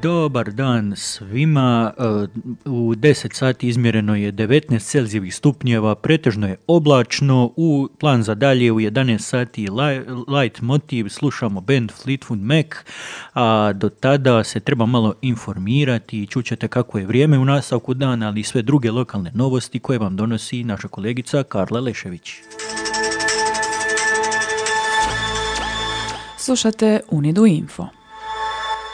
Dobar dan svima. U 10 sati izmjereno je 19 Celzijevih stupnjeva, pretežno je oblačno. U plan za dalje u 11 sati light motiv, slušamo band Fleetwood Mac, a do tada se treba malo informirati i čućete kako je vrijeme u nastavku dana, ali i sve druge lokalne novosti koje vam donosi naša kolegica Karla Lešević. Slušate Unidu Info.